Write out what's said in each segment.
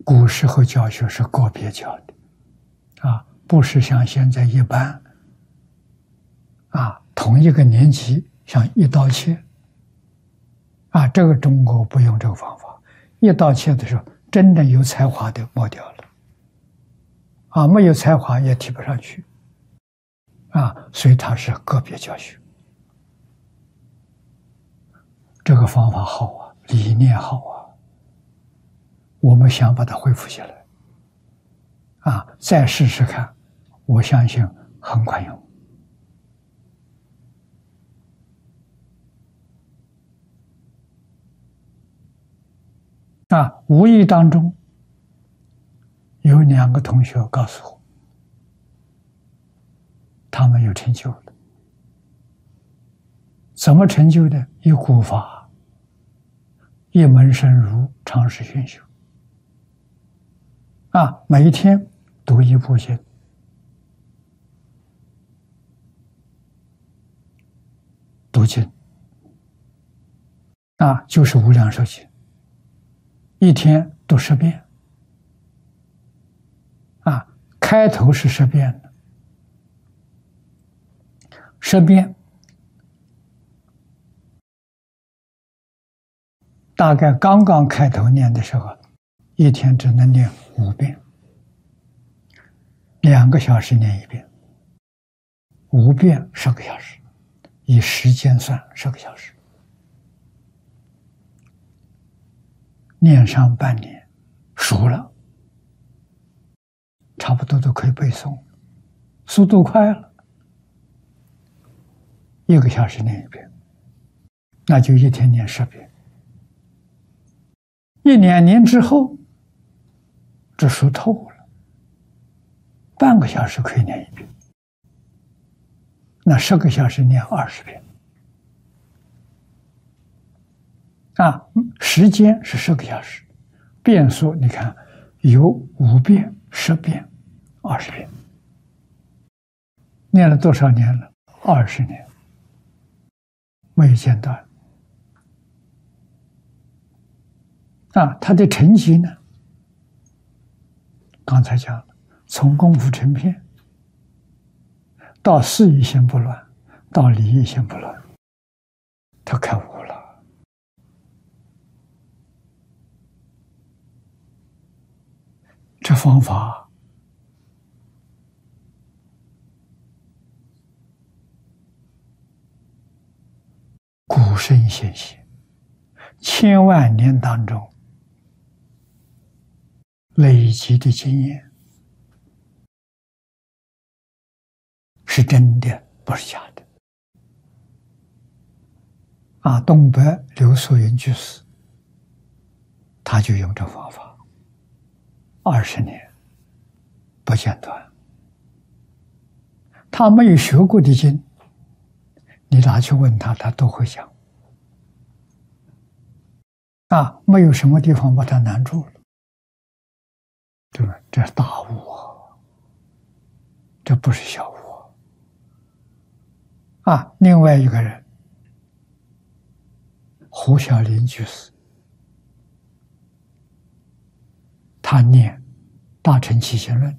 古时候教学是个别教的，不是像现在一般，同一个年级像一刀切，这个中国不用这个方法，一刀切的时候，真正有才华的抹掉了，没有才华也提不上去，所以它是个别教学。这个方法好啊，理念好啊，我们想把它恢复起来，再试试看，我相信很管用。无意当中有2个同学告诉我，他们有成就了。怎么成就的？以古法，一门深入，长时熏修。每一天读一部经，读经，就是无量寿经，一天读10遍，开头是10遍的，10遍，大概刚刚开头念的时候，一天只能念5遍，2个小时念1遍，5遍10个小时，以时间算10个小时，念上半年，熟了，差不多都可以背诵，速度快了，1个小时念1遍，那就一天念10遍。1-2年之后，这熟透了，半个小时可以念1遍，那10个小时念20遍，时间是10个小时，遍数你看有5遍、10遍、20遍，念了多少年了？20年，没有间断。他的成绩呢？刚才讲了，从功夫成片，到事一心不乱，到理一心不乱，他开悟了。这方法古圣先贤千万年当中累积的经验是真的，不是假的。东北刘素云居士，他就用这方法，20年不间断。他没有学过的经，你拿去问他，他都会讲。没有什么地方把他难住了，对吧？这是大悟啊，这不是小悟啊。另外一个人，胡小林居士，他念《大乘起信论》，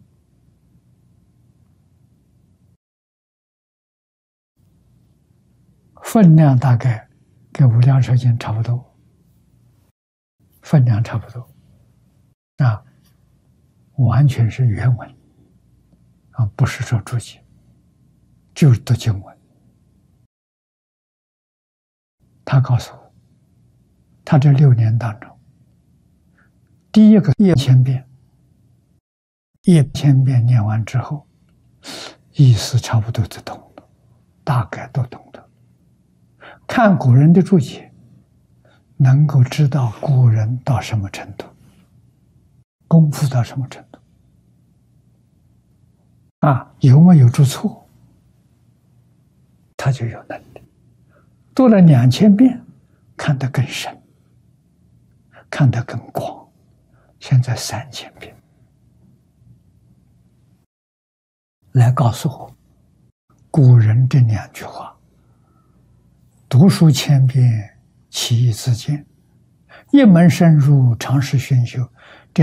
分量大概跟无量寿经差不多，分量差不多，完全是原文，不是说注解，就是读经文。他告诉我，他这6年当中，第一个1000遍，1000遍念完之后，意思差不多就懂了，大概都懂得。看古人的注解，能够知道古人到什么程度，功夫到什么程度，有没有注错，他就有能力。读了2000遍，看得更深，看得更广，现在3000遍，来告诉我，古人这2句话：读书千遍，其义自见；一门深入，长时熏修。